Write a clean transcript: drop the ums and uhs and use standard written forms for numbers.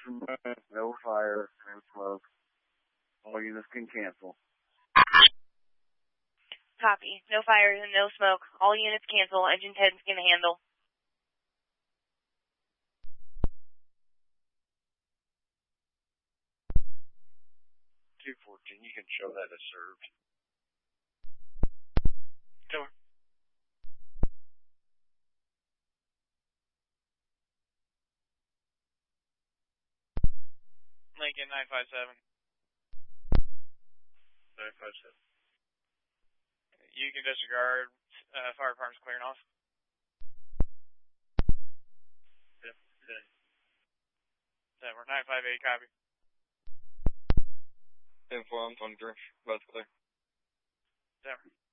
No fire, no smoke. All units can cancel. Copy. No fires and no smoke. All units cancel. Engine 10's going to handle. You can show that as served. Over. Lincoln 957. 957. You can disregard. Fire department's clearing off. Yep. We're 958, copy. 10-4, I'm 23. Both clear. Denver.